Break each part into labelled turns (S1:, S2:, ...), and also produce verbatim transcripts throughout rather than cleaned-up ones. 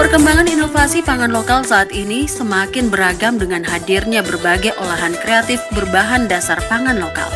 S1: Perkembangan inovasi pangan lokal saat ini semakin beragam dengan hadirnya berbagai olahan kreatif berbahan dasar pangan lokal.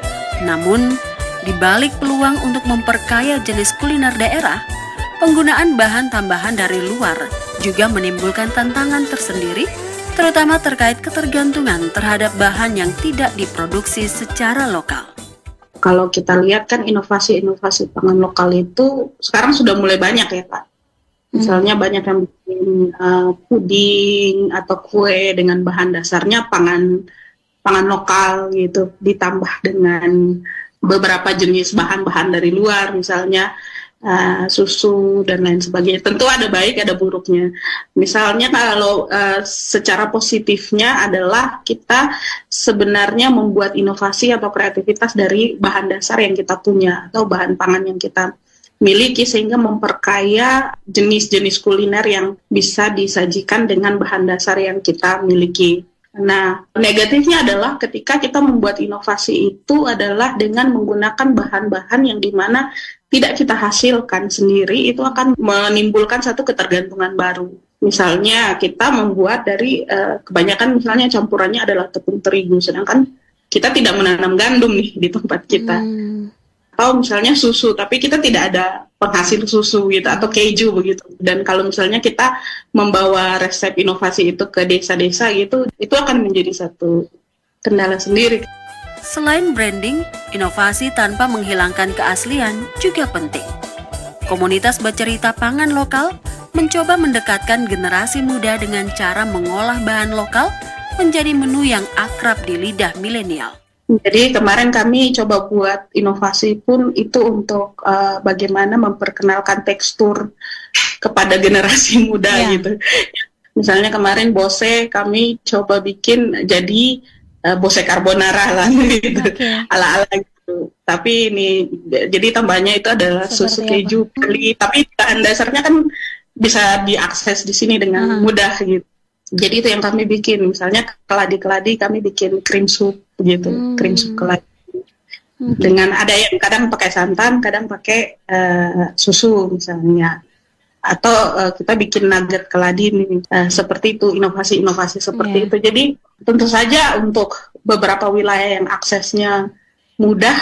S1: Namun, di balik peluang untuk memperkaya jenis kuliner daerah, penggunaan bahan tambahan dari luar juga menimbulkan tantangan tersendiri, terutama terkait ketergantungan terhadap bahan yang tidak diproduksi secara lokal.
S2: Kalau kita lihat kan inovasi-inovasi pangan lokal itu sekarang sudah mulai banyak ya Pak. Misalnya hmm. banyak yang bikin uh, puding atau kue dengan bahan dasarnya pangan pangan lokal gitu, ditambah dengan beberapa jenis bahan-bahan dari luar, misalnya uh, susu dan lain sebagainya. Tentu ada baik, ada buruknya. Misalnya kalau uh, secara positifnya adalah kita sebenarnya membuat inovasi atau kreativitas dari bahan dasar yang kita punya atau bahan pangan yang kita miliki sehingga memperkaya jenis-jenis kuliner yang bisa disajikan dengan bahan dasar yang kita miliki. Nah, negatifnya adalah ketika kita membuat inovasi itu adalah dengan menggunakan bahan-bahan yang dimana tidak kita hasilkan sendiri, itu akan menimbulkan satu ketergantungan baru. Misalnya kita membuat dari uh, kebanyakan misalnya campurannya adalah tepung terigu, sedangkan kita tidak menanam gandum nih di tempat kita. Hmm. Atau misalnya susu, tapi kita tidak ada penghasil susu gitu, atau keju begitu. Dan kalau misalnya kita membawa resep inovasi itu ke desa-desa gitu, itu akan menjadi satu kendala sendiri.
S1: Selain branding, inovasi tanpa menghilangkan keaslian juga penting. Komunitas bercerita pangan lokal mencoba mendekatkan generasi muda dengan cara mengolah bahan lokal menjadi menu yang akrab di lidah milenial.
S2: Jadi kemarin kami coba buat inovasi pun itu untuk uh, bagaimana memperkenalkan tekstur kepada generasi muda yeah. gitu. Misalnya kemarin bose kami coba bikin jadi uh, bose carbonara lah gitu, okay. ala-ala gitu. Tapi ini jadi tambahnya itu adalah seperti susu keju, keli, tapi bahan dasarnya kan bisa diakses di sini dengan uh-huh. mudah gitu. Jadi itu yang kami bikin, misalnya keladi-keladi kami bikin cream soup gitu, hmm. cream soup keladi. Hmm. Dengan ada yang kadang pakai santan, kadang pakai uh, susu misalnya. Atau uh, kita bikin nugget keladi nih, uh, seperti itu, inovasi-inovasi seperti yeah. itu. Jadi tentu saja untuk beberapa wilayah yang aksesnya mudah,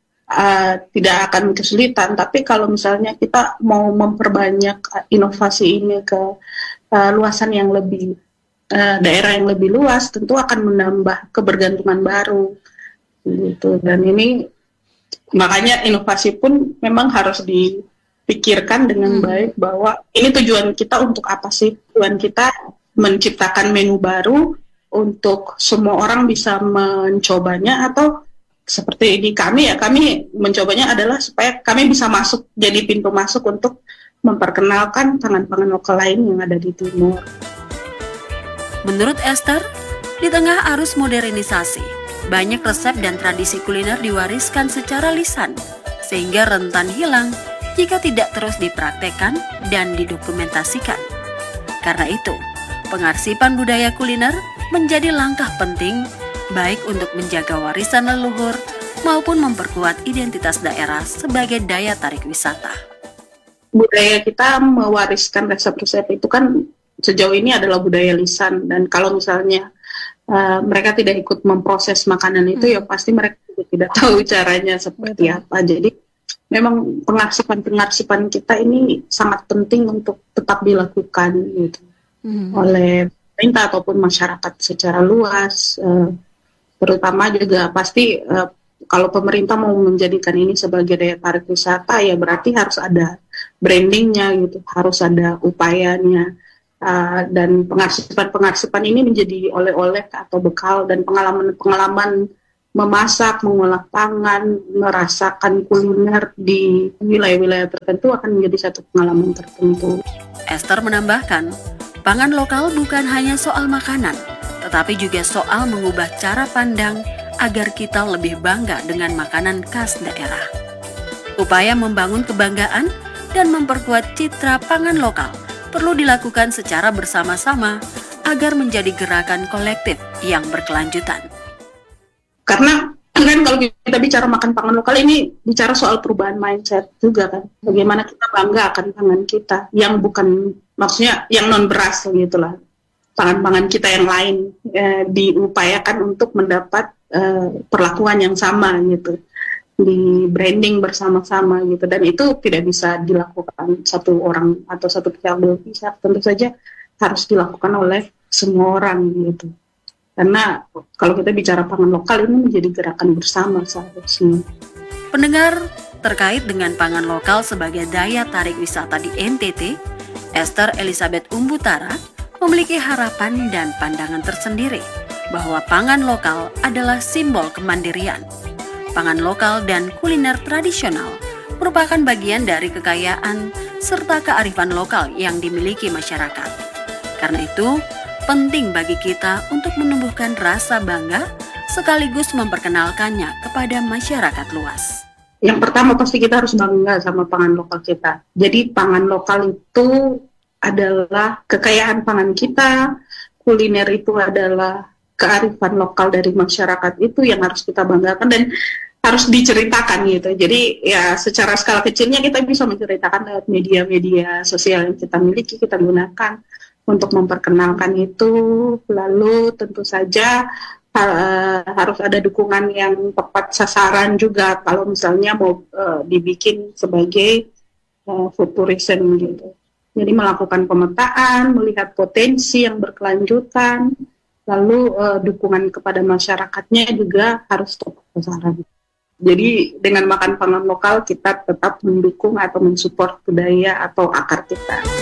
S2: uh, tidak akan kesulitan. Tapi kalau misalnya kita mau memperbanyak inovasi ini ke uh, luasan yang lebih Uh, daerah yang lebih luas, tentu akan menambah kebergantungan baru gitu. Dan ini makanya inovasi pun memang harus dipikirkan dengan hmm. baik bahwa ini tujuan kita untuk apa sih? Tujuan kita menciptakan menu baru untuk semua orang bisa mencobanya, atau seperti di kami ya, kami mencobanya adalah supaya kami bisa masuk, jadi pintu masuk untuk memperkenalkan pangan-pangan lokal lain yang ada di timur.
S1: Menurut Esther, di tengah arus modernisasi, banyak resep dan tradisi kuliner diwariskan secara lisan, sehingga rentan hilang jika tidak terus dipraktekkan dan didokumentasikan. Karena itu, pengarsipan budaya kuliner menjadi langkah penting baik untuk menjaga warisan leluhur maupun memperkuat identitas daerah sebagai daya tarik wisata.
S2: Budaya kita mewariskan resep-resep itu kan sejauh ini adalah budaya lisan, dan kalau misalnya uh, mereka tidak ikut memproses makanan itu, hmm. ya pasti mereka tidak tahu caranya seperti Betul. apa. Jadi memang pengarsipan-pengarsipan kita ini sangat penting untuk tetap dilakukan gitu, hmm. oleh pemerintah ataupun masyarakat secara luas. Uh, terutama juga pasti uh, kalau pemerintah mau menjadikan ini sebagai daya tarik wisata, ya berarti harus ada brandingnya gitu, harus ada upayanya. Uh, dan pengarsipan-pengarsipan ini menjadi oleh-oleh atau bekal, dan pengalaman-pengalaman memasak, mengolah pangan, merasakan kuliner di wilayah-wilayah tertentu akan menjadi satu pengalaman tertentu.
S1: Esther menambahkan, pangan lokal bukan hanya soal makanan, tetapi juga soal mengubah cara pandang agar kita lebih bangga dengan makanan khas daerah. Upaya membangun kebanggaan dan memperkuat citra pangan lokal perlu dilakukan secara bersama-sama agar menjadi gerakan kolektif yang berkelanjutan.
S2: Karena kan kalau kita bicara makan pangan lokal ini bicara soal perubahan mindset juga kan. Bagaimana kita bangga akan pangan kita yang bukan, maksudnya yang non beras gitulah. Pangan-pangan kita yang lain eh, diupayakan untuk mendapat eh, perlakuan yang sama gitu, di branding bersama-sama gitu, dan itu tidak bisa dilakukan satu orang atau satu pihak dua pihak, tentu saja harus dilakukan oleh semua orang gitu. Karena kalau kita bicara pangan lokal ini menjadi gerakan bersama seharusnya.
S1: Pendengar, terkait dengan pangan lokal sebagai daya tarik wisata di N T T, Esther Elizabeth Umbutara memiliki harapan dan pandangan tersendiri bahwa pangan lokal adalah simbol kemandirian. Pangan lokal dan kuliner tradisional merupakan bagian dari kekayaan serta kearifan lokal yang dimiliki masyarakat. Karena itu, penting bagi kita untuk menumbuhkan rasa bangga sekaligus memperkenalkannya kepada masyarakat luas.
S2: Yang pertama pasti kita harus bangga sama pangan lokal kita. Jadi pangan lokal itu adalah kekayaan pangan kita, kuliner itu adalah kearifan lokal dari masyarakat, itu yang harus kita banggakan dan harus diceritakan gitu. Jadi ya secara skala kecilnya kita bisa menceritakan lewat media-media sosial yang kita miliki, kita gunakan untuk memperkenalkan itu. Lalu tentu saja uh, harus ada dukungan yang tepat sasaran juga kalau misalnya mau uh, dibikin sebagai uh, food tourism gitu. Jadi melakukan pemetaan, melihat potensi yang berkelanjutan, lalu uh, dukungan kepada masyarakatnya juga harus tepat sasaran. Jadi dengan makan pangan lokal kita tetap mendukung atau mensupport budaya atau akar kita.